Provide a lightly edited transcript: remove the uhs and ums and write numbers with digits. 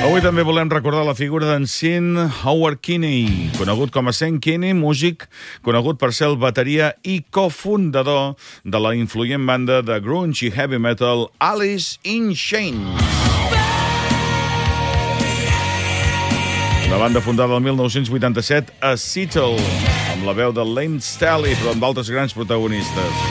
Avui també volem recordar la figura d'en Sean Howard Kinney, conegut com a Sean Kinney, músic conegut per ser el bateria i cofundador de la influent banda de grunge i heavy metal Alice in Chains. Una banda fundada el 1987 a Seattle, amb la veu de Lane Staley, però amb altres grans protagonistes.